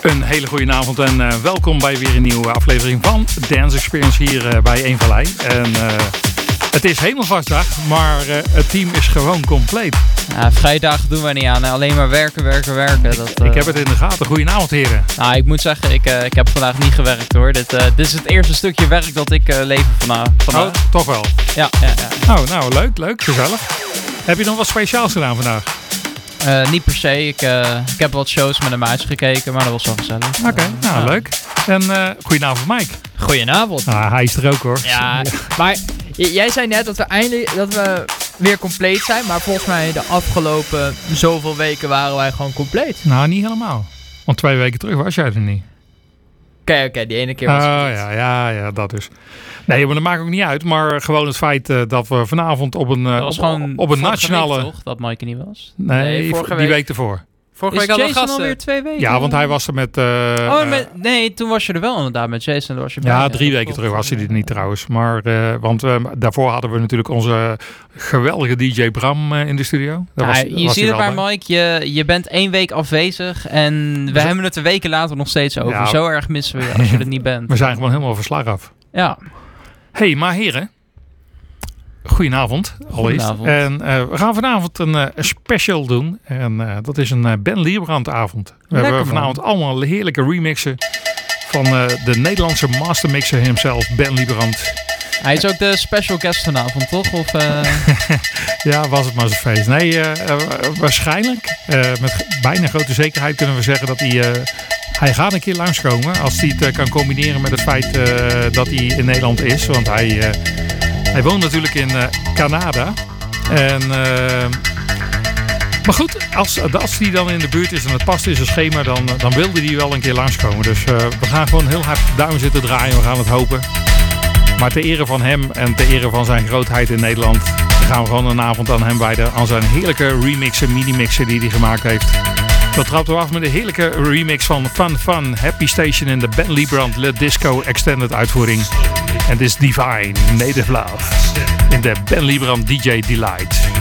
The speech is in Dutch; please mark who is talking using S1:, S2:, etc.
S1: Een hele goede avond en welkom bij weer een nieuwe aflevering van Dance Experience hier bij Eén Vallei. En het is Hemelvaartsdag, maar het team is gewoon compleet.
S2: Ja, vrijdagen doen wij niet aan, alleen maar werken.
S1: Ik heb het in de gaten. Goedenavond, heren.
S2: Nou, ik moet zeggen, ik heb vandaag niet gewerkt hoor. Dit is het eerste stukje werk dat ik lever vandaag.
S1: Oh, toch wel?
S2: Ja.
S1: Nou, leuk, gezellig. Heb je nog wat speciaals gedaan vandaag?
S2: Niet per se. Ik heb wat shows met een muis gekeken, maar dat was wel gezellig.
S1: Oké, leuk. En goedenavond, Mike.
S3: Goedenavond.
S1: Hij is er ook hoor.
S3: Ja, maar jij zei net dat we weer compleet zijn, maar volgens mij de afgelopen zoveel weken waren wij gewoon compleet.
S1: Nou, niet helemaal. Want 2 weken terug was jij er niet.
S3: Oké, die ene keer was het.
S1: Ja, dat dus. Nee, maar dat maakt ook niet uit. Maar gewoon het feit dat we vanavond op een nationale...
S2: Week, toch? Dat Mike niet was?
S1: Nee,
S3: vorige
S1: die week ervoor.
S3: Vorige week
S2: is
S3: hadden we
S2: Jason
S3: gasten.
S2: alweer 2 weken?
S1: Ja, want hij was er met...
S2: nee, toen was je er wel inderdaad met Jason. Was je
S1: ja, 3 weken terug was hij er niet trouwens. Maar, want daarvoor hadden we natuurlijk onze geweldige DJ Bram in de studio.
S2: Je ziet het maar, Mike. Je bent 1 week afwezig en we hebben het er weken later nog steeds over. Ja, zo erg missen we je als je er niet bent.
S1: We zijn gewoon helemaal van slag af.
S2: Ja.
S1: Hey, maar heren. Goedenavond, allereerst. En we gaan vanavond een special doen. En dat is een Ben Liebrand avond. We hebben vanavond allemaal heerlijke remixen van de Nederlandse mastermixer himself, Ben Liebrand.
S2: Hij is ook de special guest vanavond, toch? Of,
S1: Ja, was het maar zijn feest. Nee, waarschijnlijk. Met bijna grote zekerheid kunnen we zeggen dat hij gaat een keer langskomen. Als hij het kan combineren met het feit dat hij in Nederland is. Want hij woont natuurlijk in Canada. Maar goed, als hij dan in de buurt is en het past in zijn schema, dan wilde hij wel een keer langskomen. Dus we gaan gewoon heel hard duim zitten draaien. We gaan het hopen. Maar ter ere van hem en ter ere van zijn grootheid in Nederland gaan we gewoon een avond aan hem wijden. Aan zijn heerlijke remixen, mini-mixen die hij gemaakt heeft. Dat trappen we af met een heerlijke remix van Fun Happy Station in de Ben Liebrand Le Disco Extended uitvoering. En dit is Divine Native Love in de Ben Liebrand DJ Delight.